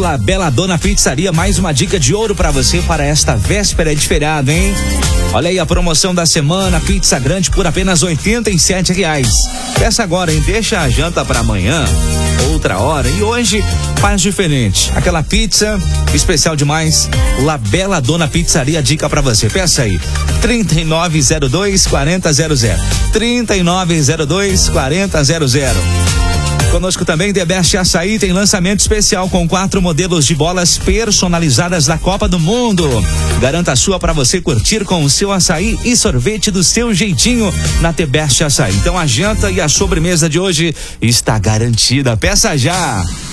La Bella Dona Pizzaria, mais uma dica de ouro para você para esta véspera de feriado, hein? Olha aí a promoção da semana, pizza grande por apenas R$ 87,00. Peça agora, hein? Deixa a janta para amanhã, outra hora. E hoje faz diferente. Aquela pizza especial demais, La Bella Dona Pizzaria, dica para você. Peça aí, 3902-4000. 3902-4000. Conosco também, The Best Açaí tem lançamento especial com 4 modelos de bolas personalizadas da Copa do Mundo. Garanta a sua para você curtir com o seu açaí e sorvete do seu jeitinho na The Best Açaí. Então a janta e a sobremesa de hoje está garantida. Peça já!